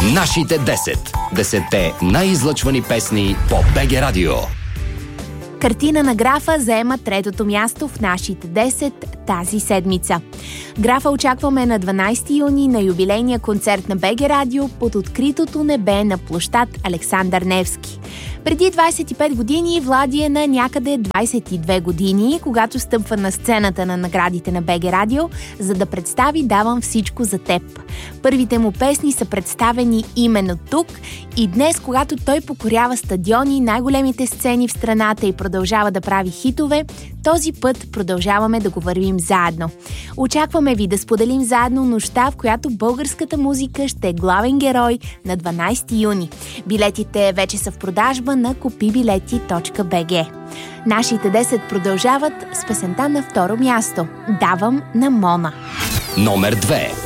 Нашите 10. 10-те най-излъчвани песни по БГ Радио. Картина на Графа заема третото място в нашите 10 тази седмица. Графа очакваме на 12 юни на юбилейния концерт на БГ Радио под откритото небе на площад Александър Невски. Преди 25 години Влади е на някъде 22 години, когато стъпва на сцената на наградите на БГ Радио, за да представи "Давам всичко за теб". Първите му песни са представени именно тук и днес, когато той покорява стадиони, най-големите сцени в страната и продължава да прави хитове, този път продължаваме да го вървим заедно. Очакваме ви да споделим заедно нощта, в която българската музика ще е главен герой на 12 юни. Билетите вече са в продажба на kupibileti.bg. Нашите 10 продължават с песента на второ място. "Давам" на Мона. Номер 2.